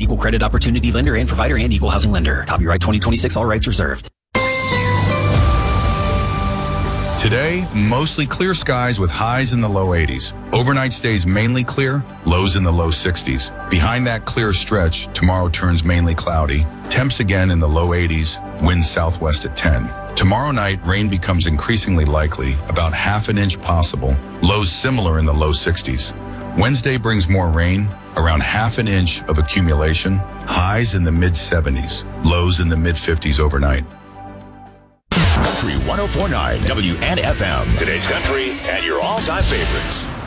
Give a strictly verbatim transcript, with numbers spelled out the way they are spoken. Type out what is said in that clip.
Equal credit opportunity lender and provider and equal housing lender. Copyright twenty twenty-six, all rights reserved. Today, mostly clear skies with highs in the low eighties. Overnight stays mainly clear, lows in the low sixties. Behind that clear stretch, tomorrow turns mainly cloudy. Temps again in the low eighties, winds southwest at ten. Tomorrow night, rain becomes increasingly likely, about half an inch possible, lows similar in the low sixties. Wednesday brings more rain, around half an inch of accumulation, highs in the mid seventies, lows in the mid fifties overnight. Country one oh four point nine W N F M. Today's country and your all-time favorites.